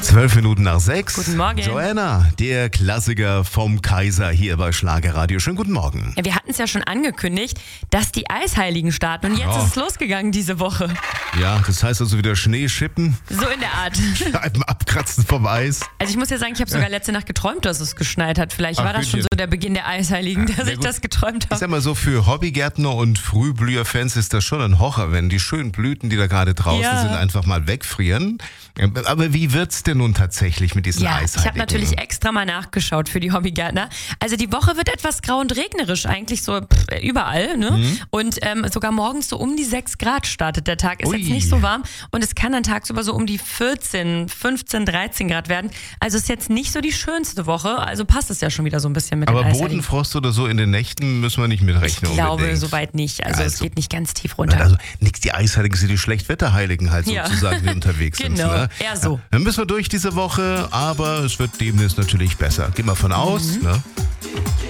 6:12. Guten Morgen. Joanna, der Klassiker vom Kaiser hier bei Schlagerradio. Schönen guten Morgen. Ja, wir hatten es ja schon angekündigt, dass die Eisheiligen starten und jetzt ist es losgegangen diese Woche. Ja, das heißt also wieder Schnee schippen, So in der Art. Scheiben abkratzen vom Eis. Also ich muss ja sagen, ich habe sogar letzte Nacht geträumt, dass es geschneit hat. Vielleicht war das schon Gütchen. so der Beginn der Eisheiligen, dass ich gut. das geträumt Ich habe. sag mal so, für Hobbygärtner und Frühblüherfans ist das schon ein Horror, wenn die schönen Blüten, die da gerade draußen Ja. sind, einfach mal wegfrieren. Aber wie wird's denn nun tatsächlich mit diesen Ja, Eisheiligen? ich habe natürlich extra mal nachgeschaut für die Hobbygärtner. Also die Woche wird etwas grau und regnerisch, eigentlich so überall. Ne? Und sogar morgens so um die 6 Grad startet der Tag. Ist Ui. jetzt nicht so warm und es kann dann tagsüber so um die 14, 15, 13 Grad werden. Also ist jetzt nicht so die schönste Woche. Also passt es ja schon wieder so ein bisschen mit Aber den Eisheiligen. Bodenfrost oder so in den Nächten müssen wir nicht Ich mitrechnen. glaube unbedingt. soweit nicht. Also es Also- geht nicht ganz tief runter. Also nix, die Eisheiligen sind die Schlechtwetterheiligen halt Ja. sozusagen, die unterwegs sind. Genau, Ne? eher so. Ja, dann müssen wir durch diese Woche, aber es wird demnächst natürlich besser. Gehen wir von aus. Ne?